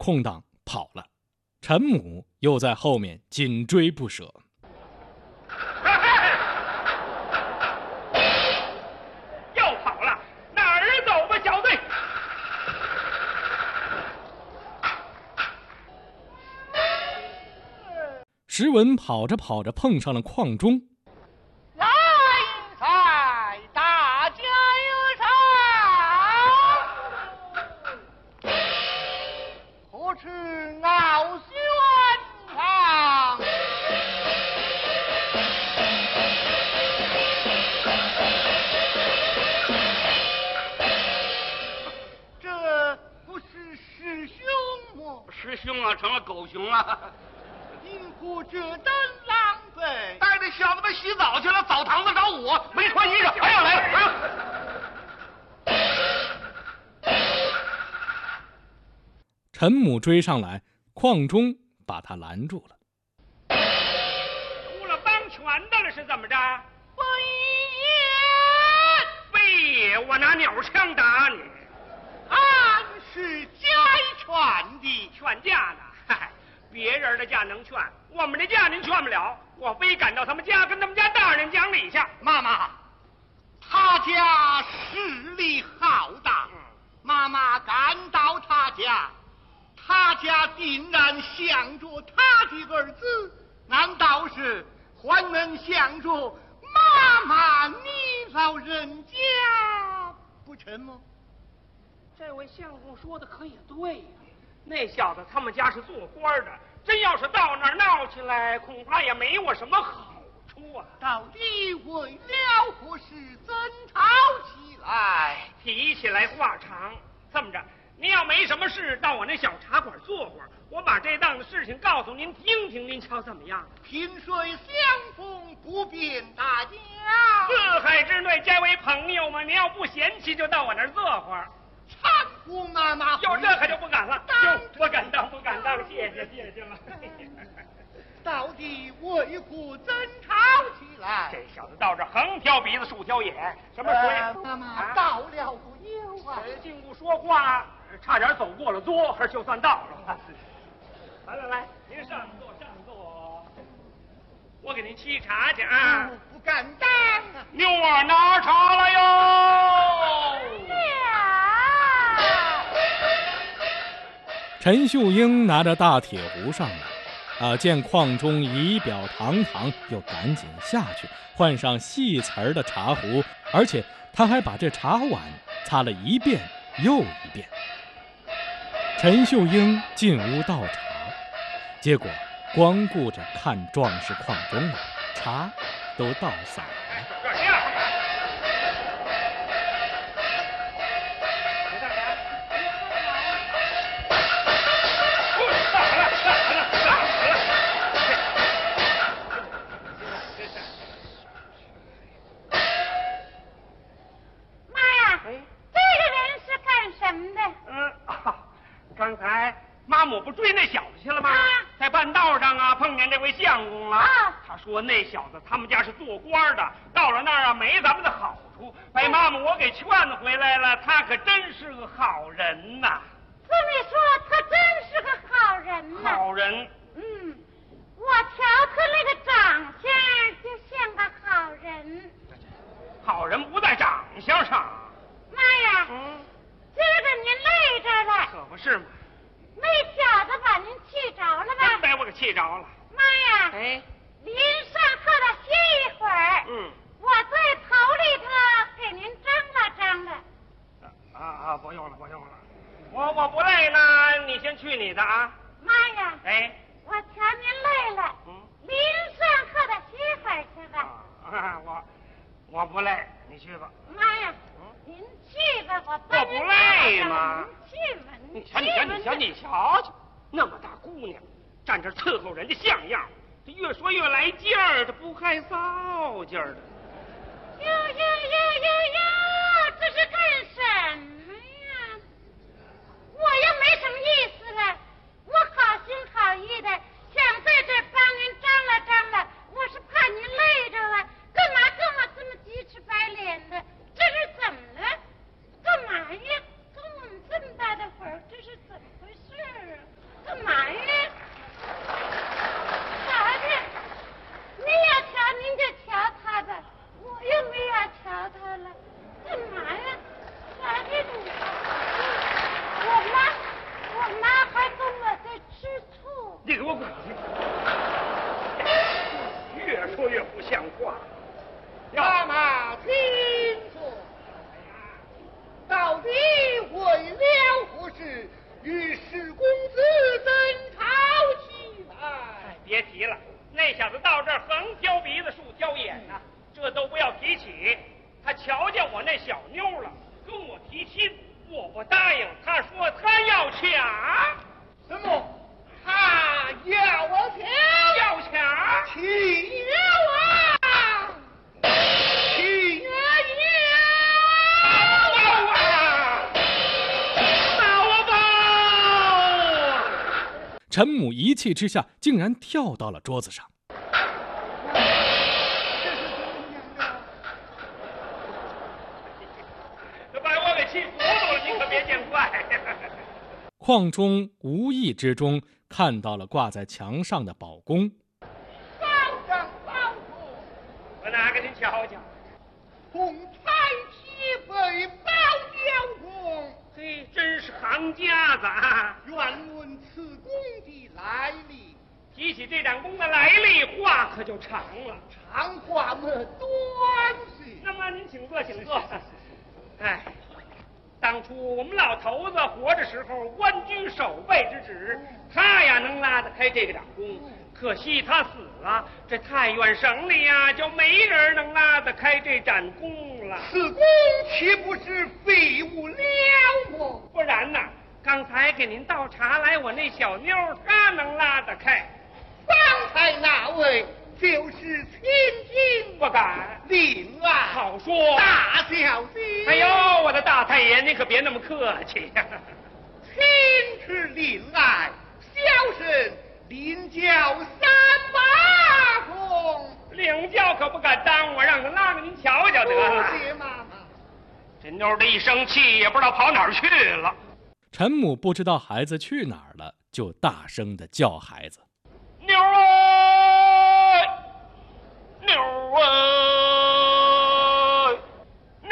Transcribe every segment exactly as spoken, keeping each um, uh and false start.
空档跑了，陈母又在后面紧追不舍。 又跑了，哪儿走吧，小队？ 石文跑着跑着碰上了邝中。 来赛，大家有赏，何处傲轩堂？这不是师兄吗？ 师兄啊，成了狗熊了。 因何这等狼狈？ 带着小子们洗澡去了，澡堂子找我，没穿衣裳，还要来了，还要。 陈母追上来，邝中把他拦住了。 出了帮拳的了是怎么着？ 非也， 非也，我拿鸟枪打你。 俺是家劝的， 劝架呢？嗨，别人的架能劝，我们的架您劝不了。我非赶到他们家，跟他们家大人讲理去。 妈妈，他家势力浩大， 嗯、 妈妈赶到他家，他家定然想着他的儿子，难道是还能想着妈妈你老人家不成吗？ 这位相公说的可也对呀、啊，那小子他们家是做官的，真要是到那儿闹起来，恐怕也没我什么好处啊。 到底为了何事争吵起来？ 提起来话长，这么着，您要没什么事，到我那小茶馆坐会儿，我把这档子事情告诉您听听，您瞧怎么样？ 萍水相逢不便大家， 四海之内皆为朋友嘛，您要不嫌弃，就到我那儿坐会儿。 长姑妈妈， 有这可就不敢了，哟，不敢当，不敢当，谢谢谢谢了。 到底为何争吵起来？ 这小子到这横挑鼻子竖挑眼，什么水？ 呃、妈妈、啊、到了不久啊， 进屋说话，差点走过了桌，可就算到了。来来来，您上座上座，我给您沏茶去啊。 嗯、不敢当啊。 妞儿拿茶来哟。 陈秀英拿着大铁壶上来，啊，见邝中仪表堂堂，又赶紧下去换上细瓷儿的茶壶，而且他还把这茶碗擦了一遍又一遍。陈秀英进屋倒茶，结果光顾着看壮士邝中了，茶都倒洒了。 刚才妈母不追那小子去了吗？啊、在半道上啊，碰见这位相公了。啊、他说那小子他们家是做官的，到了那儿啊没咱们的好处，被妈母我给劝回来了。他可真是个好人呐！ 这么说，他真是个好人呐。 好人。 嗯，我瞧他那个长相就像个好人。 好人不在长相上。 妈呀！ 嗯。 今儿个您累着了， 可不是嘛？ 那小子把您气着了吧？ 真把我给气着了。 妈呀！ 哎， 您上课了歇一会儿。 嗯， 我在头里头给您张了张了。 啊啊，不用了，不用了，我我不累呢，你先去你的啊。 妈呀！ 哎， 我瞧您累了，嗯，您上课的歇会儿去吧。 啊，我我不累，你去吧。 妈呀！您去吧，我我不累吗？ 您去吧， 你瞧，你瞧，你瞧，你瞧瞧，那么大姑娘，站这伺候人家像样，这越说越来劲儿，这不害臊劲儿的。 哟哟哟哟哟，这是干什么呀？我又没什么意思了，我好心好意的想在这帮您张罗张罗，我是怕您累着了，干嘛跟我这么鸡翅白脸的？这是怎么了？干嘛呀？跟我们这么大的会儿，这是怎么回事啊？ 你给我滚去！越说越不像话。 妈妈，请坐。到底为了何事与史公子争吵起来？ 哎，别提了，那小子到这儿横挑鼻子竖挑眼呐、啊，这都不要提起。他瞧见我那小妞了，跟我提亲，我不答应。他说他要抢。 什么？他要我抢？ 要抢？ 起了啊！起了要啊！闹吧！ 陈母一气之下，竟然跳到了桌子上。邝中无意之中看到了挂在墙上的宝弓， 保长保主， 我拿给您瞧瞧。 同彩旗被保交公， 嘿，真是行家子啊！ 愿问此弓的来历。 提起这盏弓的来历，话可就长了。 长话么短些。 那么您请坐，请坐。哎。当初我们老头子活着时候，官居守备之职，他呀能拉得开这个掌弓。可惜他死了，这太原省里呀就没人能拉得开这盏弓了。 此弓岂不是废物了么？ 不然呐，刚才给您倒茶来，我那小妞她能拉得开。 方才那位就是千金， 不敢。 另外好说， 大小姐。 哎呦，我的大太爷，您可别那么客气呀、啊。 亲是另爱，小生领教三把弓。 领教可不敢当，我让他拉给您瞧瞧得了。 谢妈妈。 这妞的一生气，也不知道跑哪儿去了。 陈母不知道孩子去哪儿了，就大声地叫孩子：“ 妞儿，妞儿，妞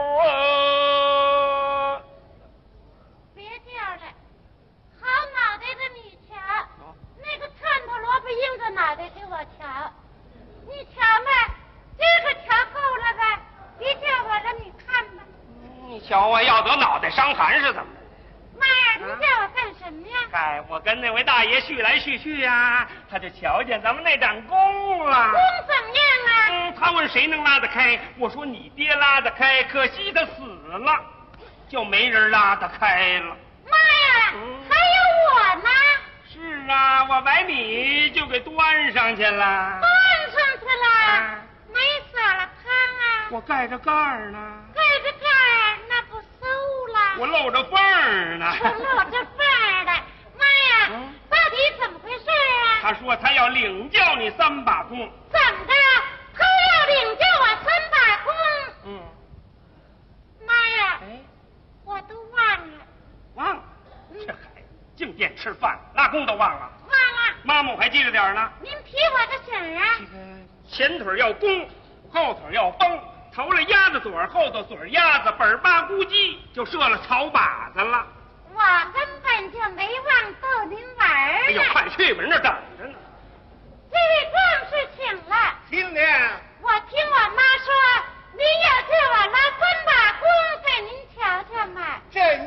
儿！” 别叫了，好脑袋的你瞧，那个串头萝卜硬着脑袋给我瞧，你瞧嘛，这个瞧够了吧？别叫我了，你看吧。 你瞧我要得脑袋伤寒是怎么？ 妈呀，你叫我干什么呀？ 哎，我跟那位大爷叙来叙去呀，他就瞧见咱们那盏弓了。 弓怎么样啊？ 嗯，他问谁能拉得开，我说你爹拉得开，可惜他死了，就没人拉得开了。 妈呀， 嗯、 还有我呢。 是啊，我把你就给端上去了。 端上去了？ 啊、 没撒了汤啊？ 我盖着盖儿呢。 盖着盖儿，那不馊了？ 我露着缝儿呢。 我露着缝儿的。妈呀，嗯、到底怎么回事啊？ 他说他要领教你三把弓。 怎么的？他要领教我三把弓？ 嗯。 妈呀！ 哎， 我都忘了。 忘了？这孩子净惦吃饭，拉弓都忘了。 忘了。 妈妈我还记着点呢。 您提我个醒啊！ 这个前腿要弓，后腿要绷，头了鸭子嘴儿，后头嘴儿鸭子，本儿八咕叽就射了草靶子了。 我根本就没忘逗您玩儿。 哎呦，快去吧，人那等着呢。 这位壮士请了。 新娘， 我听我妈说，您要叫我拉三把弓给您瞧瞧嘛。 正